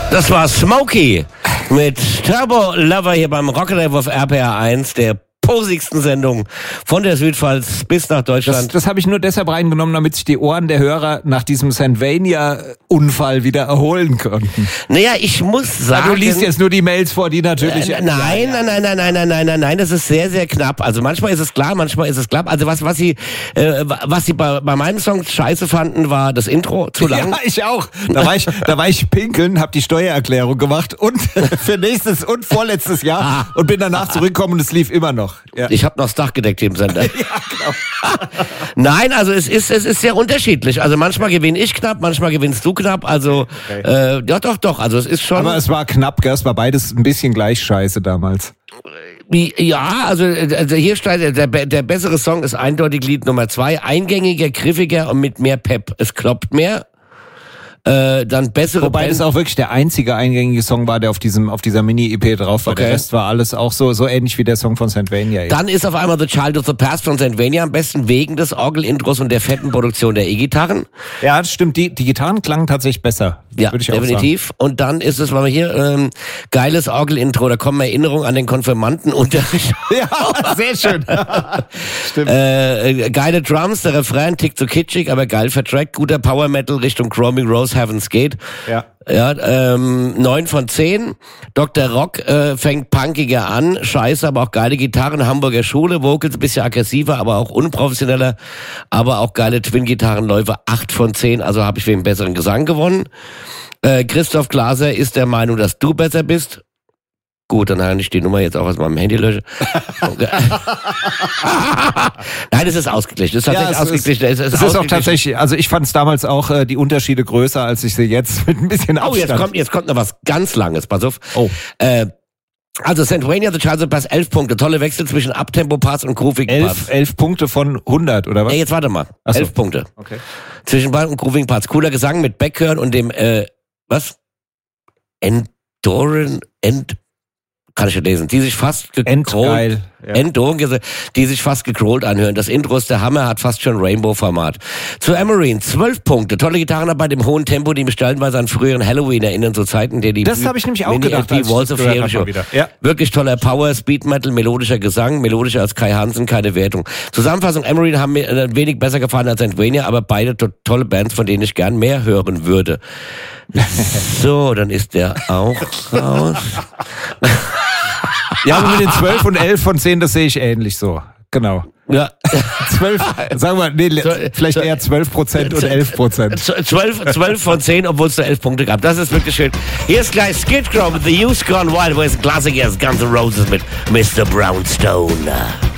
Das war Smokey mit Turbo Lover hier beim Rock'n'Rave auf RPR 1, der posigsten Sendung von der Südpfalz bis nach Deutschland. Das habe ich nur deshalb reingenommen, damit sich die Ohren der Hörer nach diesem Sandvania-Unfall wieder erholen konnten. Naja, ich muss sagen... Du liest jetzt nur die Mails vor, die natürlich... Nein, das ist sehr, sehr knapp. Also manchmal ist es klar, manchmal ist es knapp. Also was sie bei meinem Song scheiße fanden, war das Intro zu lang. Ja, ich auch. Da war ich pinkeln, habe die Steuererklärung gemacht und für nächstes und vorletztes Jahr und bin danach zurückgekommen und es lief immer noch. Ja. Ich habe noch das Dach gedeckt im Sender. Ja, genau. Nein, also es ist sehr unterschiedlich. Also manchmal gewinne ich knapp, manchmal gewinnst du knapp. Also okay. Doch. Also es ist schon. Aber es war knapp, gell? Es war beides ein bisschen gleich scheiße damals. Ja, also hier steht, der bessere Song ist eindeutig Lied Nummer 2. Eingängiger, griffiger und mit mehr Pep. Es kloppt mehr. Dann bessere Wobei das auch wirklich der einzige eingängige Song war, der auf dieser Mini-EP drauf war. Okay. Der Rest war alles auch so ähnlich wie der Song von Sandvania. Dann ist auf einmal The Child of the Past von Sandvania am besten wegen des Orgel-Intros und der fetten Produktion der E-Gitarren. Ja, das stimmt. Die Gitarren klangen tatsächlich besser. Ja, würde ich definitiv. Auch sagen. Und dann ist es, weil wir hier geiles Orgel-Intro, da kommen Erinnerungen an den Konfirmandenunterricht. Ja, sehr schön. Stimmt. Geile Drums, der Refrain tickt so kitschig, aber geil vertrackt. Guter Power-Metal Richtung Chroming Rose Heaven's Gate. Ja. 9 von 10. Dr. Rock fängt punkiger an. Scheiße, aber auch geile Gitarren. Hamburger Schule. Vocals ein bisschen aggressiver, aber auch unprofessioneller. Aber auch geile Twin-Gitarrenläufe. 8 von 10. Also habe ich wegen besseren Gesang gewonnen. Christoph Glaser ist der Meinung, dass du besser bist. Gut, dann kann ich die Nummer jetzt auch aus meinem Handy löschen. Nein, es ist ausgeglichen. Es ist tatsächlich ausgeglichen. Es ist auch tatsächlich, also ich fand es damals auch die Unterschiede größer, als ich sie jetzt mit ein bisschen Abstand. Oh, jetzt kommt noch was ganz Langes. Pass auf. Oh. Also Sandvania, The Child of the Past, 11 Punkte. Tolle Wechsel zwischen Uptempo-Parts und Grooving-Parts. 11 Punkte von 100, oder was? Ja, jetzt warte mal. 11 Punkte. Okay. Zwischen Band und Grooving-Parts. Cooler Gesang mit Backhören und dem, kann ich schon lesen, die sich fast geil. Die sich fast gecrollt anhören. Das Intro ist der Hammer, hat fast schon Rainbow-Format. Zu Emerine, 12 Punkte. Tolle Gitarrenarbeit im hohen Tempo, die mich stellenweise an früheren Halloween erinnern, so Zeiten, der die das habe ich nämlich auch gedacht, als Walls of Jericho. Ja. Wirklich toller Power, Speed Metal, melodischer Gesang, melodischer als Kai Hansen, keine Wertung. Zusammenfassung, Emerine haben mir ein wenig besser gefallen als Sandvania, aber beide tolle Bands, von denen ich gern mehr hören würde. So, dann ist der auch raus. Ja, aber mit den 12 und 11 von 10, das sehe ich ähnlich so. Genau. Ja. 12, sagen wir, vielleicht eher 12% und 11%. 12 von 10, obwohl es nur 11 Punkte gab. Das ist wirklich schön. Hier ist gleich Skid Row mit The Youth Gone Wild, wo es Klassiker ist, Guns N' Roses mit Mr. Brownstone.